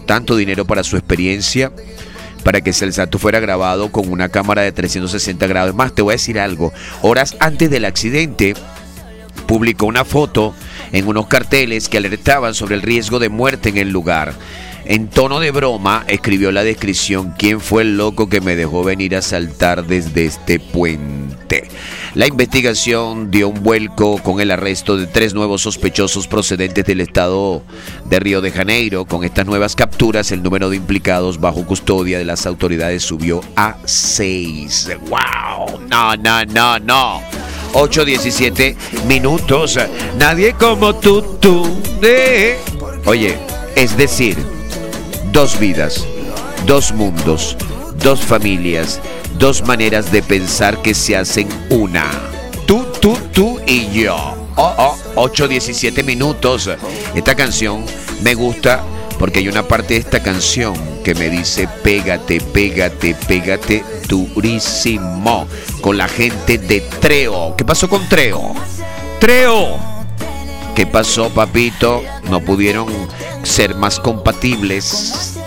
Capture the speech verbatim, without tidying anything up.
tanto dinero para su experiencia, para que el salto fuera grabado con una cámara de trescientos sesenta grados. Más, te voy a decir algo. Horas antes del accidente, publicó una foto en unos carteles que alertaban sobre el riesgo de muerte en el lugar. En tono de broma, escribió la descripción: ¿quién fue el loco que me dejó venir a saltar desde este puente? La investigación dio un vuelco con el arresto de tres nuevos sospechosos procedentes del estado de Río de Janeiro. Con estas nuevas capturas, el número de implicados bajo custodia de las autoridades subió a seis. ¡Wow! No, no, no, no. ocho diecisiete minutos. Nadie como tú, tú. Eh. Oye, es decir, dos vidas, dos mundos, dos familias, dos maneras de pensar que se hacen una. Tú, tú, tú y yo. Oh, oh, ocho diecisiete minutos. Esta canción me gusta porque hay una parte de esta canción que me dice: pégate, pégate, pégate durísimo. Con la gente de Treo. ¿Qué pasó con Treo? ¡Treo! ¿Qué pasó, papito? No pudieron ser más compatibles.